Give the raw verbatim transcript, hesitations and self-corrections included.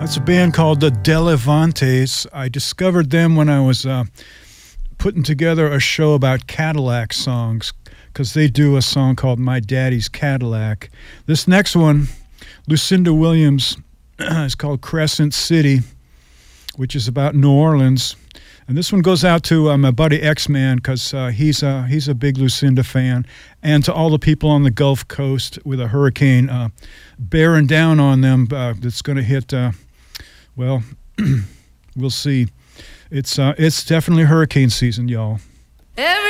That's a band called the Delevantes. I discovered them when I was uh, putting together a show about Cadillac songs, because they do a song called My Daddy's Cadillac. This next one, Lucinda Williams, is called Crescent City, which is about New Orleans. And this one goes out to uh, my buddy X-Man, because uh, he's, a, he's a big Lucinda fan, and to all the people on the Gulf Coast with a hurricane uh, bearing down on them uh, that's going to hit, uh, well, we'll see. It's, uh, it's definitely hurricane season, y'all. Every